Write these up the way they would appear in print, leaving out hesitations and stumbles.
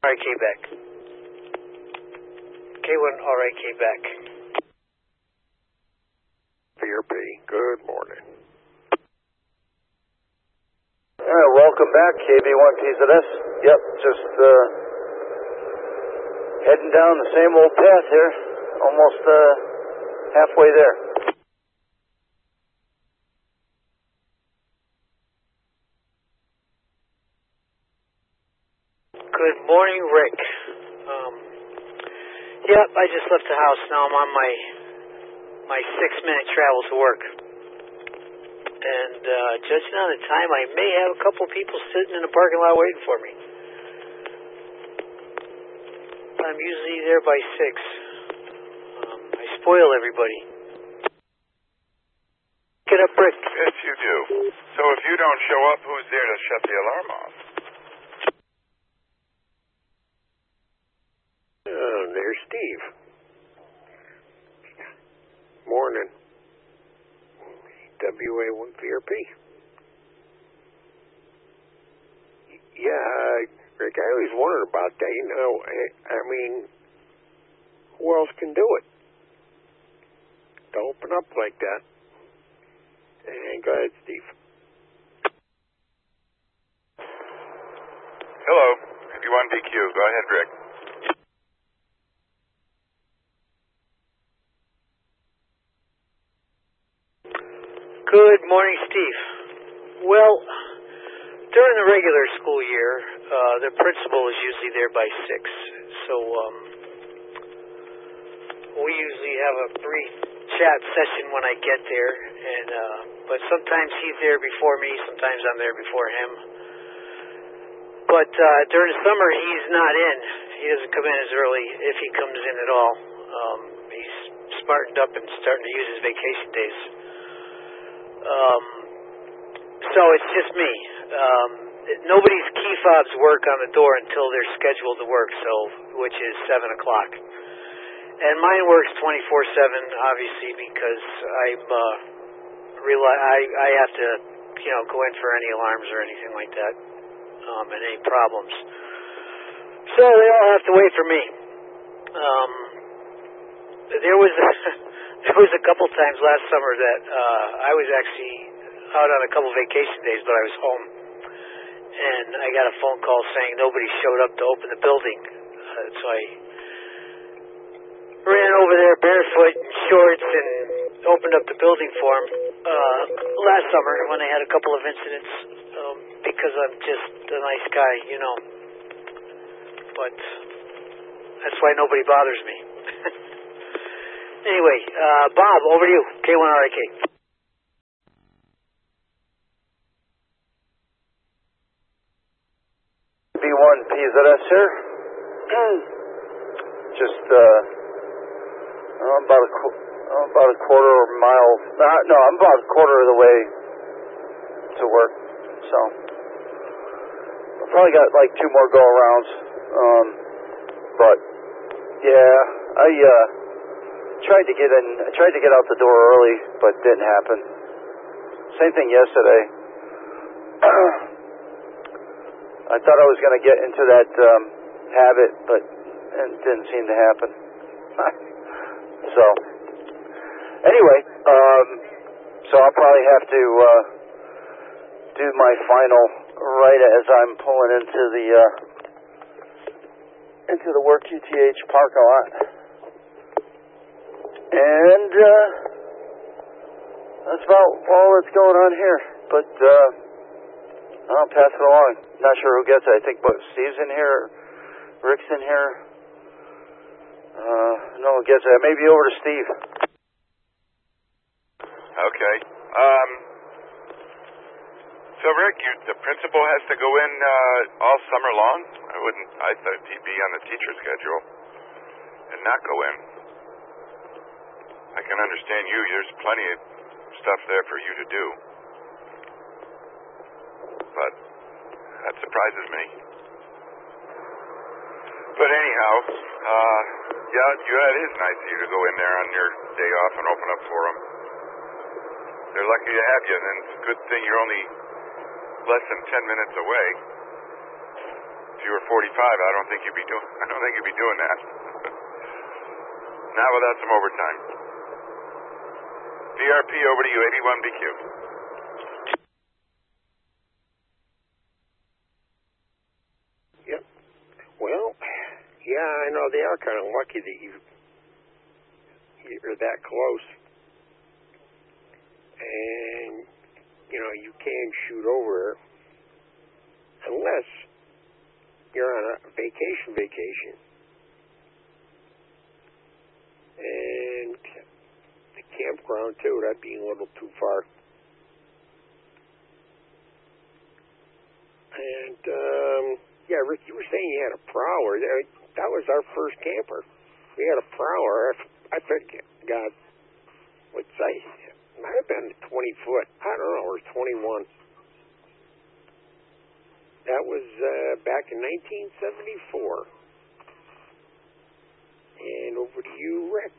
RIK back. K1RIK back. VRP, good morning. Welcome back, KB1PZS. Yep, just heading down the same old path here. Almost halfway there. Good morning, Rick. Yep, I just left the house. Now I'm on my 6-minute travel to work. And judging on the time, I may have a couple people sitting in the parking lot waiting for me. I'm usually there by 6. I spoil everybody. Get up, Rick. Yes, you do. So if you don't show up, who's there to shut the alarm off? There's Steve. Morning. WA1VRP. Yeah, Rick, I always wondered about that. You know, I mean, who else can do it? To open up like that. And go ahead, Steve. Hello, W1DQ. Go ahead, Rick. Good morning, Steve. Well, during the regular school year, the principal is usually there by 6. So we usually have a brief chat session when I get there. And but sometimes he's there before me, sometimes I'm there before him. But during the summer, he's not in. He doesn't come in as early, if he comes in at all. He's smartened up and starting to use his vacation days. So it's just me. Nobody's key fobs work on the door until they're scheduled to work, which is 7 o'clock. And mine works 24/7, obviously, because I have to, go in for any alarms or anything like that, and any problems. So they all have to wait for me. There was a couple times last summer that I was actually out on a couple vacation days, but I was home, and I got a phone call saying nobody showed up to open the building. So I ran over there barefoot in shorts and opened up the building for him last summer when I had a couple of incidents, because I'm just a nice guy, But that's why nobody bothers me. Anyway, Bob, over to you. K1RIK. B1PZS here. Just I'm about a quarter mile. No, I'm about a quarter of the way to work. So I probably got like 2 more go arounds. But yeah, I tried to get out the door early, but didn't happen. Same thing yesterday. I thought I was going to get into that habit, but it didn't seem to happen. So anyway, so I'll probably have to do my final right as I'm pulling into the work UTH parking lot. And that's about all that's going on here. But I'll pass it along. Not sure who gets it. I think Steve's in here, Rick's in here. No one gets it. Maybe over to Steve. Okay. So Rick, the principal has to go in all summer long? I thought he'd be on the teacher schedule and not go in. I can understand you. There's plenty of stuff there for you to do. But that surprises me. But anyhow, it is nice of you to go in there on your day off and open up for them. They're lucky to have you, and it's a good thing you're only less than 10 minutes away. If you were 45, I don't think you'd be doing that. Not without some overtime. VRP, over to you, 81BQ. Yep. Well, yeah, I know they are kind of lucky that you're that close. And, you can shoot over unless you're on a vacation. And the campground, too, that'd be a little too far. And, yeah, Rick, you were saying you had a prowler. That was our first camper. We had a prowler. I think, God, what size? It might have been 20 foot. I don't know, or 21. That was back in 1974. And over to you, Rick.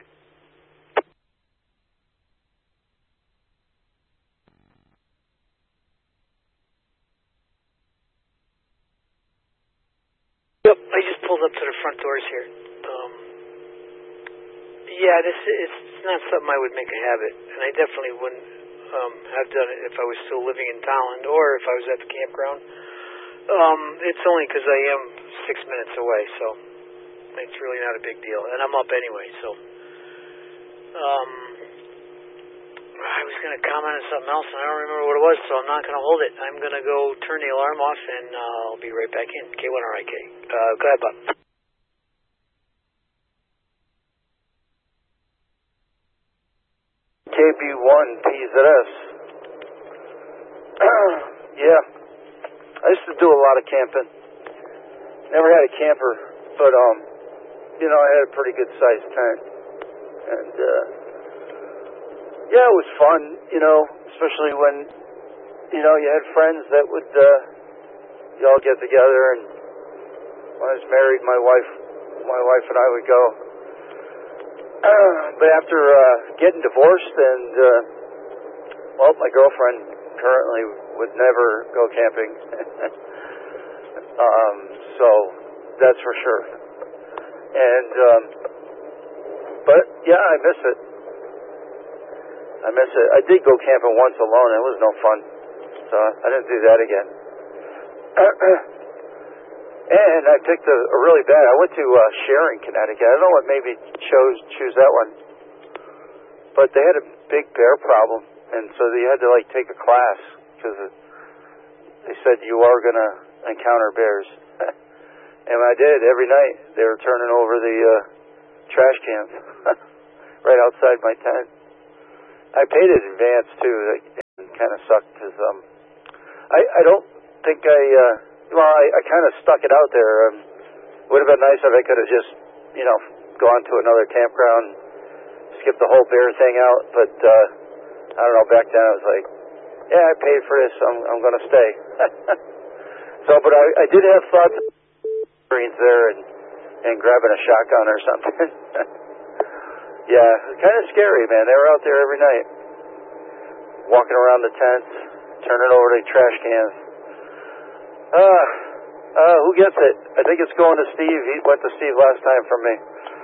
Yep, I just pulled up to the front doors here. Yeah, it's not something I would make a habit, and I definitely wouldn't have done it if I was still living in Towland or if I was at the campground. It's only because I am 6 minutes away, so it's really not a big deal, and I'm up anyway. So I was going to comment on something else, and I don't remember what it was, so I'm not going to hold it. I'm going to go turn the alarm off, and I'll be right back in. K1RIK. Go ahead, Bob. KB1PZS. Yeah, I used to do a lot of camping. Never had a camper, but I had a pretty good sized tent, and yeah, it was fun. Especially when you had friends that would you all get together. And when I was married, my wife and I would go. But after getting divorced and, my girlfriend currently would never go camping. So that's for sure. And, but yeah, I miss it. I did go camping once alone. It was no fun. So I didn't do that again. And I picked a really bad. I went to Sharon, Connecticut. I don't know what made me choose that one, but they had a big bear problem, and so you had to take a class because they said you are going to encounter bears. And I did. Every night they were turning over the trash cans right outside my tent. I paid it in advance too. That kind of sucked because I don't think I kind of stuck it out there. Would have been nice if I could have just, gone to another campground, skipped the whole bear thing out. But I don't know. Back then I was like, yeah, I paid for this. I'm going to stay. So, but I did have thoughts of there and grabbing a shotgun or something. Yeah, kind of scary, man. They were out there every night, walking around the tents, turning over the trash cans. Who gets it? I think it's going to Steve. He went to Steve last time from me.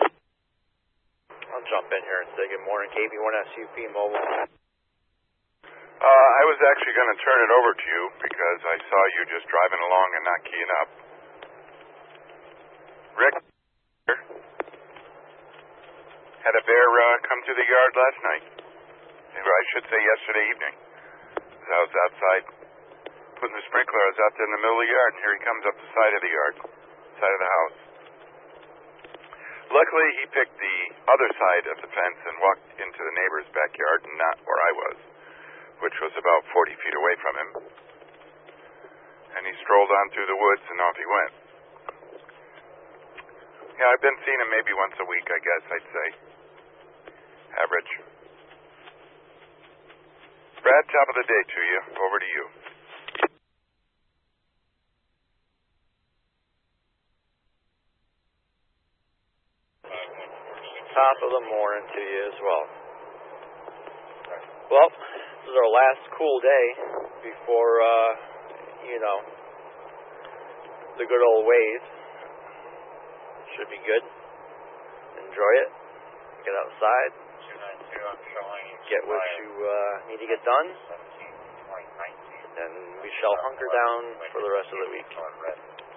I'll jump in here and say good morning, KB1SUP Mobile. I was actually going to turn it over to you because I saw you just driving along and not keying up. Rick had a bear come to the yard last night. I should say yesterday evening. As I was outside putting the sprinkler, I was out there in the middle of the yard, and here he comes up the side of the yard, side of the house. Luckily, he picked the other side of the fence and walked into the neighbor's backyard and not where I was, which was about 40 feet away from him. And he strolled on through the woods, and off he went. Yeah, I've been seeing him maybe once a week, I guess I'd say. Average. Brad, top of the day to you. Over to you. Top of the morning to you as well. Well, this is our last cool day before, the good old ways. Should be good. Enjoy it. Get outside. 292, I'm showing. Get what you need to get done. 17.19. And we shall hunker down for the rest of the week. On red.